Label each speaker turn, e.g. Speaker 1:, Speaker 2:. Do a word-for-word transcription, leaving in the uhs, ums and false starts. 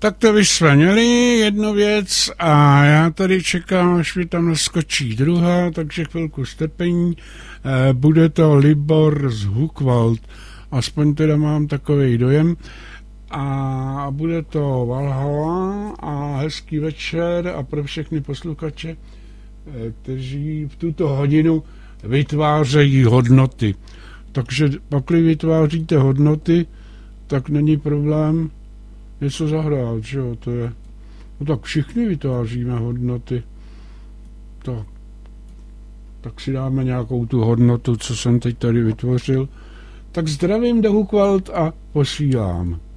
Speaker 1: Tak to vy jsme měli jednu věc a já tady čekám, až mi tam naskočí druhá, takže chvilku strpení. E, bude to Libor z Hukvald, aspoň teda mám takový dojem. A bude to Valhalla a hezký večer a pro všechny posluchače, e, kteří v tuto hodinu vytvářejí hodnoty. Takže pakli vytváříte hodnoty, tak není problém něco zahrát, že jo, to je, no tak všichni vytváříme hodnoty, tak, tak si dáme nějakou tu hodnotu, co jsem teď tady vytvořil, tak zdravím do Hukvald a posílám.